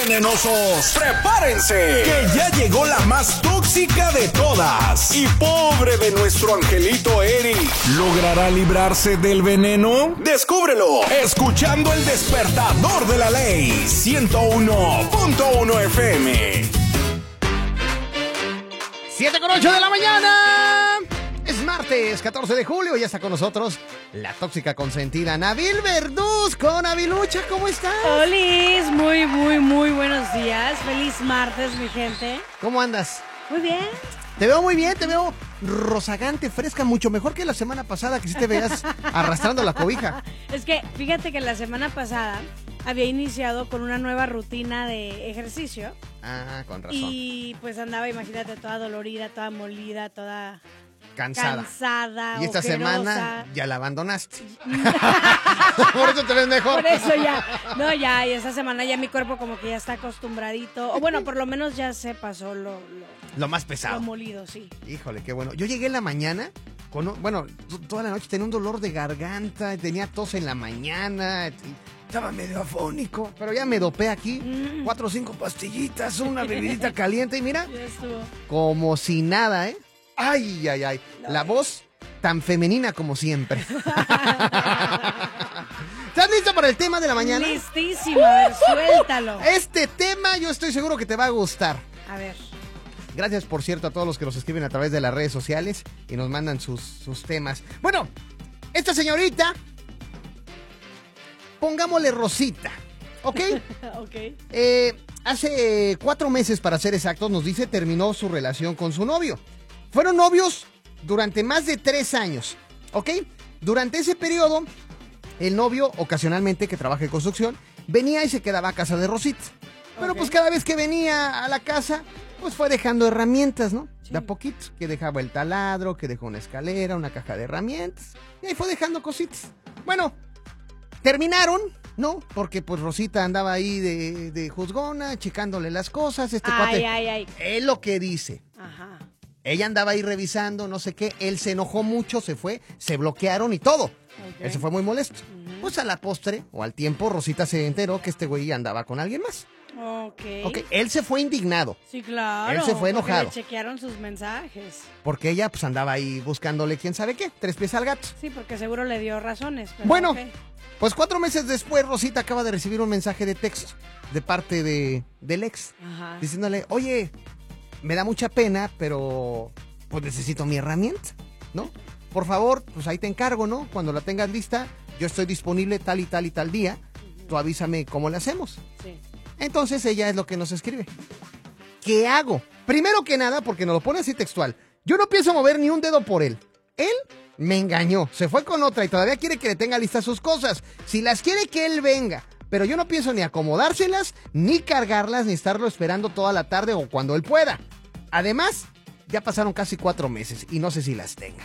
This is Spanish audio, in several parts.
venenosos, prepárense, que ya llegó la más tóxica de todas. Y pobre de nuestro angelito Eric, ¿logrará librarse del veneno? Descúbrelo, escuchando El Despertador de la Ley, 101.1 FM. 7:08 de la mañana. Es martes, 14 de julio, y ya está con nosotros la tóxica consentida Nabil Verduzco. Nabilucha, ¿cómo estás? Olis, muy buenos días. Feliz martes, mi gente. ¿Cómo andas? Muy bien. Te veo muy bien, te veo rozagante, fresca, mucho mejor que la semana pasada, que sí te veías arrastrando la cobija. Es que fíjate que la semana pasada había iniciado con una nueva rutina de ejercicio. Ah, con razón. Y pues andaba, imagínate, toda dolorida, toda molida, toda cansada. Y esta ojerosa. semana ya la abandonaste. Por eso te ves mejor. Por eso ya. No, ya, y esta semana ya mi cuerpo como que ya está acostumbradito. O bueno, por lo menos ya se pasó lo más pesado. Lo molido, sí. Híjole, qué bueno. Yo llegué en la mañana toda la noche tenía un dolor de garganta, tenía tos en la mañana, estaba medio afónico, pero ya me dopé aquí, 4 o 5 pastillitas, una bebidita caliente y mira, Ya estuvo. como si nada, ¿eh? Ay, ay, ay. La voz tan femenina como siempre. ¿Estás listo para el tema de la mañana? Listísima, a ver, suéltalo. Este tema yo estoy seguro que te va a gustar. A ver. Gracias, por cierto, a todos los que nos escriben a través de las redes sociales y nos mandan sus temas. Bueno, esta señorita, pongámosle Rosita, ¿ok? Ok. Hace 4 meses, para ser exactos, nos dice, terminó su relación con su novio. Fueron novios durante más de 3 años, ¿ok? Durante ese periodo, el novio, ocasionalmente, que trabaja en construcción, venía y se quedaba a casa de Rosita. Pero pues cada vez que venía a la casa, pues fue dejando herramientas, ¿no? Sí. De a poquito, que dejaba el taladro, que dejó una escalera, una caja de herramientas, y ahí fue dejando cositas. Bueno, terminaron, ¿no? Porque pues Rosita andaba ahí de juzgona, checándole las cosas, cuate. Ay. Es lo que dice. Ajá. Ella andaba ahí revisando, no sé qué, él se enojó mucho, se fue, se bloquearon y todo. Ok. Él se fue muy molesto. Pues a la postre, o al tiempo, Rosita se enteró que este güey andaba con alguien más. Ok. Él se fue indignado, Sí, claro. Él se fue enojado. Porque le chequearon sus mensajes. porque ella pues andaba ahí buscándole quién sabe qué, 3 pies al gato. Sí, porque seguro le dio razones. Pero Bueno, ok. pues 4 meses después, Rosita acaba de recibir un mensaje de texto de parte del ex, Ajá. diciéndole, oye, me da mucha pena, pero pues necesito mi herramienta, ¿no? Por favor, pues ahí te encargo, ¿no? Cuando la tengas lista, yo estoy disponible tal y tal y tal día, tú avísame cómo le hacemos. Sí. Entonces ella es lo que nos escribe. ¿Qué hago? Primero que nada, porque nos lo pone así textual, yo no pienso mover ni un dedo por él. Él me engañó, se fue con otra y todavía quiere que le tenga listas sus cosas. Si las quiere, que él venga. Pero yo no pienso ni acomodárselas, ni cargarlas, ni estarlo esperando toda la tarde o cuando él pueda. Además, ya pasaron casi 4 meses y no sé si las tenga.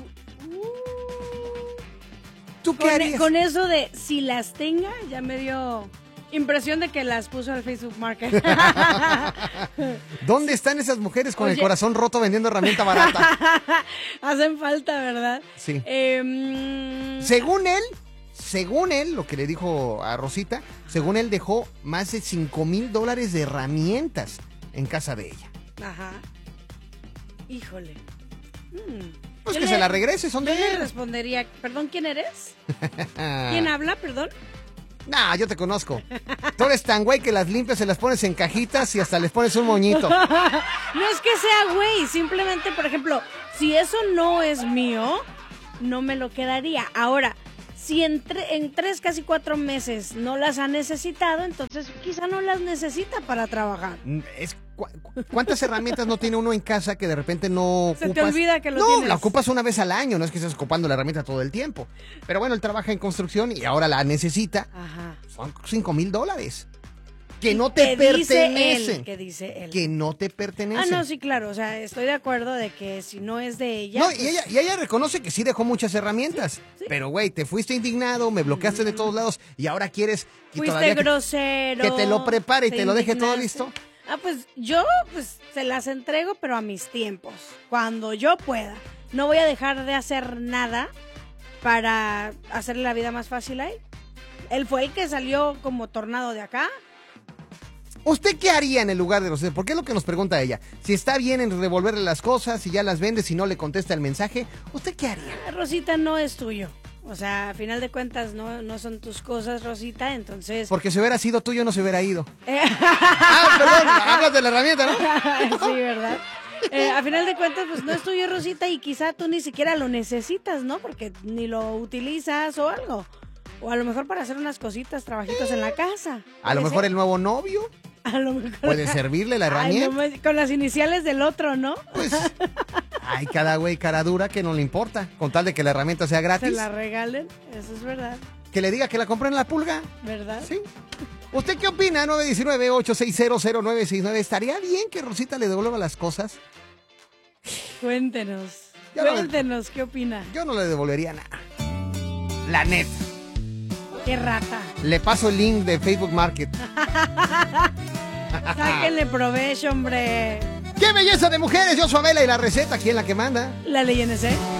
¿Tú qué harías? Con eso de si las tenga, ya me dio impresión de que las puso al Facebook Market. ¿Dónde están esas mujeres con el Oye. corazón roto vendiendo herramienta barata? Hacen falta, ¿verdad? Sí. Mm, Según él, lo que le dijo a Rosita, según él dejó más de $5,000 de herramientas en casa de ella. Ajá. Híjole. Pues Yo que se la regrese, son de Yo le él. respondería, perdón, ¿quién eres? ¿Quién habla, perdón? Nah, yo te conozco. Tú eres tan güey que las limpias, se las pones en cajitas y hasta les pones un moñito. No es que sea güey, simplemente, por ejemplo, si eso no es mío, no me lo quedaría. Ahora, si en 3, casi 4 meses no las ha necesitado, entonces quizá no las necesita para trabajar. ¿Cuántas herramientas no tiene uno en casa que de repente no ocupas? Se te olvida que lo No, tienes. la ocupas una vez al año, no es que estés ocupando la herramienta todo el tiempo. Pero bueno, él trabaja en construcción y ahora la necesita. Ajá. Son $5,000. Que ¿Y no te qué dice pertenecen. él? ¿Qué dice él? Que no te pertenecen. Ah, no, sí, claro, o sea, estoy de acuerdo de que si no es de ella... No, pues, y ella reconoce que sí dejó muchas herramientas. Sí. Pero, güey, te fuiste indignado, me bloqueaste de todos lados y ahora quieres que fuiste todavía grosero. que te lo prepare y te te lo deje todo indignaste. listo. Ah, pues yo se las entrego, pero a mis tiempos, cuando yo pueda. No voy a dejar de hacer nada para hacerle la vida más fácil a él. Él fue el que salió como tornado de acá. ¿Usted qué haría en el lugar de Rosita? Porque es lo que nos pregunta ella. Si está bien en devolverle las cosas, si ya las vende, si no le contesta el mensaje, ¿usted qué haría? Rosita no es tuyo. O sea, a final de cuentas no son tus cosas, Rosita, entonces... Porque si hubiera sido tuyo no se hubiera ido. Perdón, hablas de la herramienta, ¿no? Sí, ¿verdad? A final de cuentas, pues no es tuyo, Rosita, y quizá tú ni siquiera lo necesitas, ¿no? Porque ni lo utilizas o algo. O a lo mejor para hacer unas cositas, trabajitos en la casa. A lo mejor el nuevo novio A lo mejor... puede servirle la herramienta. Ay, no, con las iniciales del otro, ¿no? Pues, hay cada güey cara dura que no le importa, con tal de que la herramienta sea Se gratis. la regalen, eso es verdad. Que le diga que la compren en la pulga. ¿Verdad? Sí. ¿Usted qué opina? 919-860-0969. ¿Estaría bien que Rosita le devuelva las cosas? Cuéntenos. Ya lo- Cuéntenos, ¿qué opina? Yo no le devolvería nada. La neta. Qué rata. Le paso el link de Facebook Market. Sáquenle provecho, hombre. ¡Qué belleza de mujeres! Yo soy Abela y la receta, ¿quién la que manda? La ley NC.